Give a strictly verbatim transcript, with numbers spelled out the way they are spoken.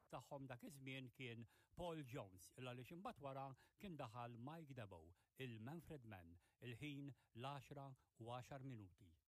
backup tagħhom dak iż-żmien kien Paul Jones, il għaliex imbagħad wara kien daħal Mike Dabo, il-Manfred Mann, il-ħin l-għaxra u għaxar minuti.